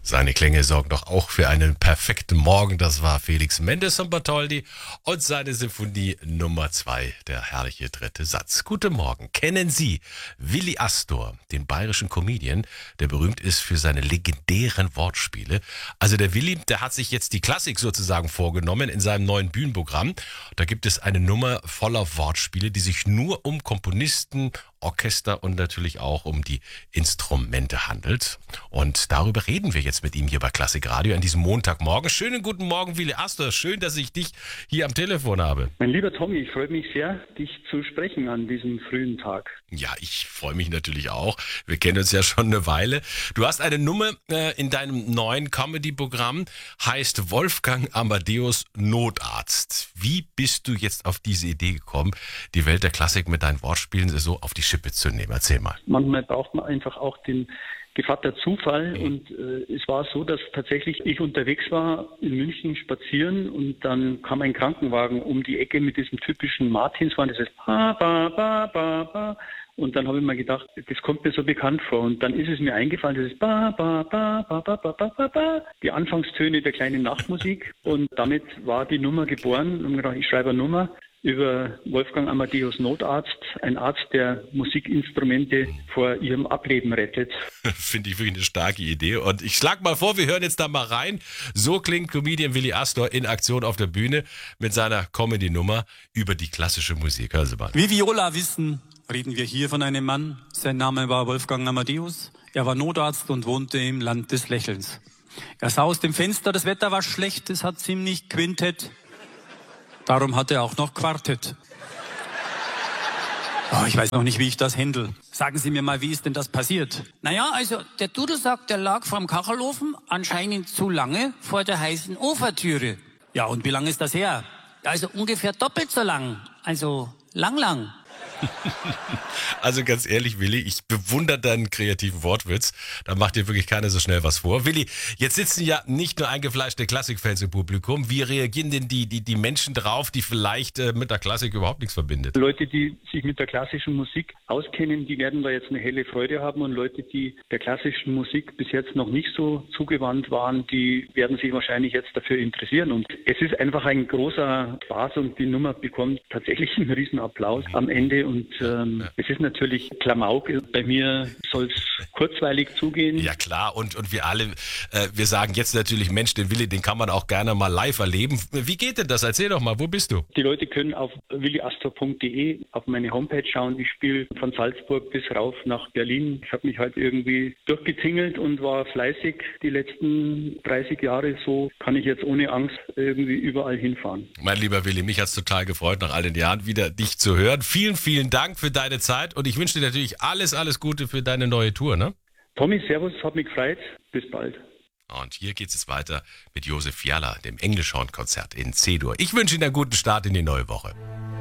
Seine Klänge sorgen doch auch für einen perfekten Morgen. Das war Felix Mendelssohn Bartholdy und seine Sinfonie Nummer 2, der herrliche dritte Satz. Guten Morgen. Kennen Sie Willi Astor, den bayerischen Comedian, der berühmt ist für seine legendären Wortspiele? Also der Willi, der hat sich jetzt die Klassik sozusagen vorgenommen in seinem neuen Bühnenprogramm. Da gibt es eine Nummer voller Wortspiele, die sich nur um Komponisten, Orchester und natürlich auch um die Instrumente handelt. Und darüber reden wir jetzt mit ihm hier bei Klassik Radio an diesem Montagmorgen. Schönen guten Morgen, Willi Astor. Schön, dass ich dich hier am Telefon habe. Mein lieber Tommy, ich freue mich sehr, dich zu sprechen an diesem frühen Tag. Ja, ich freue mich natürlich auch. Wir kennen uns ja schon eine Weile. Du hast eine Nummer in deinem neuen Comedy-Programm, heißt Wolfgang Amadeus Notarzt. Wie bist du jetzt auf diese Idee gekommen, die Welt der Klassik mit deinen Wortspielen so auf die Schippe zu nehmen? Erzähl mal. Manchmal braucht man einfach auch den Gevatter Zufall und es war so, dass tatsächlich ich unterwegs war in München spazieren und dann kam ein Krankenwagen um die Ecke mit diesem typischen Martinshorn, das heißt ba, ba, ba, ba, ba. Und dann habe ich mir gedacht, das kommt mir so bekannt vor. Und dann ist es mir eingefallen, das ist ba, ba, ba, ba, ba, ba, ba, ba, die Anfangstöne der kleinen Nachtmusik. Und damit war die Nummer geboren. Und ich habe gedacht, ich schreibe eine Nummer über Wolfgang Amadeus Notarzt, ein Arzt, der Musikinstrumente vor ihrem Ableben rettet. Finde ich wirklich eine starke Idee. Und ich schlage mal vor, wir hören jetzt da mal rein. So klingt Comedian Willi Astor in Aktion auf der Bühne mit seiner Comedy-Nummer über die klassische Musik. Hören Sie mal. Wie Viola wissen, reden wir hier von einem Mann. Sein Name war Wolfgang Amadeus. Er war Notarzt und wohnte im Land des Lächelns. Er sah aus dem Fenster, das Wetter war schlecht, es hat ziemlich Quintett. Darum hat er auch noch Quartett. Oh, ich weiß noch nicht, wie ich das händel. Sagen Sie mir mal, wie ist denn das passiert? Naja, also der Dudelsack, der lag vorm Kachelofen, anscheinend zu lange vor der heißen Ofentüre. Ja, und wie lange ist das her? Also ungefähr doppelt so lang. Also lang. Also ganz ehrlich, Willi, ich bewundere deinen kreativen Wortwitz. Da macht dir wirklich keiner so schnell was vor. Willi, jetzt sitzen ja nicht nur eingefleischte Klassikfans im Publikum. Wie reagieren denn die Menschen drauf, die vielleicht mit der Klassik überhaupt nichts verbindet? Leute, die sich mit der klassischen Musik auskennen, die werden da jetzt eine helle Freude haben. Und Leute, die der klassischen Musik bis jetzt noch nicht so zugewandt waren, die werden sich wahrscheinlich jetzt dafür interessieren. Und es ist einfach ein großer Spaß und die Nummer bekommt tatsächlich einen riesen Applaus am Ende. Und es ist natürlich Klamauk. Bei mir soll es kurzweilig zugehen. Ja klar, und wir alle, wir sagen jetzt natürlich, Mensch, den Willi, den kann man auch gerne mal live erleben. Wie geht denn das? Erzähl doch mal, wo bist du? Die Leute können auf williastor.de auf meine Homepage schauen. Ich spiele von Salzburg bis rauf nach Berlin. Ich habe mich halt irgendwie durchgezingelt und war fleißig die letzten 30 Jahre. So kann ich jetzt ohne Angst irgendwie überall hinfahren. Mein lieber Willi, mich hat es total gefreut, nach all den Jahren wieder dich zu hören. Vielen, vielen Dank für deine Zeit und ich wünsche dir natürlich alles Gute für deine neue Tour, ne? Tommy, servus, hat mich gefreut. Bis bald. Und hier geht es weiter mit Josef Fiala, dem Englischhorn-Konzert in C-Dur. Ich wünsche Ihnen einen guten Start in die neue Woche.